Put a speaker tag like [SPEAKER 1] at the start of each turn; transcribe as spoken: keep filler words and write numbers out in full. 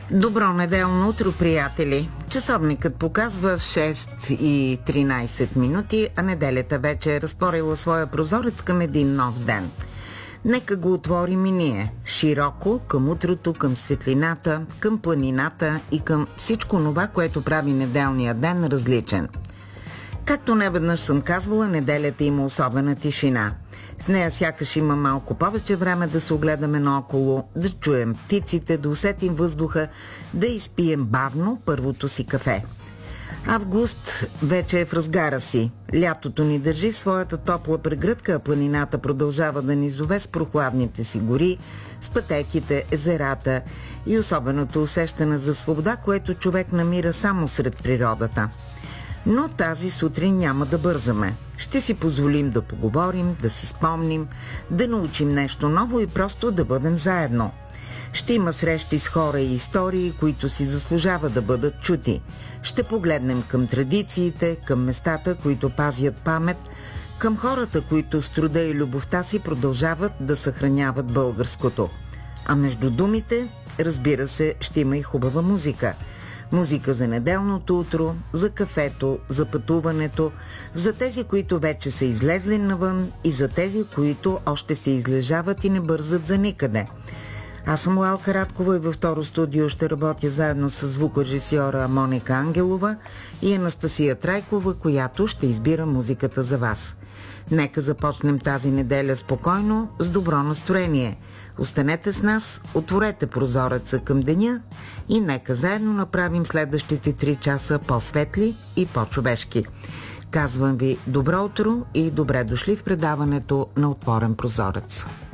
[SPEAKER 1] Добро неделно утро, приятели! Часовникът показва шест и тринайсет минути, а неделята вече е разтворила своя прозорец към един нов ден. Нека го отворим и ние, широко, към утрото, към светлината, към планината и към всичко това, което прави неделния ден различен. Както неведнъж съм казвала, неделята има особена тишина. В нея сякаш има малко повече време да се огледаме наоколо, да чуем птиците, да усетим въздуха, да изпием бавно първото си кафе. Август вече е в разгара си. Лятото ни държи в своята топла прегръдка, а планината продължава да ни зове с прохладните си гори, с пътеките, езерата и особеното усещане за свобода, което човек намира само сред природата. Но тази сутрин няма да бързаме. Ще си позволим да поговорим, да си спомним, да научим нещо ново и просто да бъдем заедно. Ще има срещи с хора и истории, които си заслужава да бъдат чути. Ще погледнем към традициите, към местата, които пазят памет, към хората, които с труда и любовта си продължават да съхраняват българското. А между думите, разбира се, ще има и хубава музика. Музика за неделното утро, за кафето, за пътуването, за тези, които вече са излезли навън и за тези, които още се излежават и не бързат за никъде. Аз съм Лалка Радкова и във второ студио ще работя заедно с звукорежисьора Моника Ангелова и Анастасия Трайкова, която ще избира музиката за вас. Нека започнем тази неделя спокойно, с добро настроение. Останете с нас, отворете прозореца към деня и нека заедно направим следващите три часа по-светли и по-човешки. Казвам ви добро утро и добре дошли в предаването на Отворен прозорец.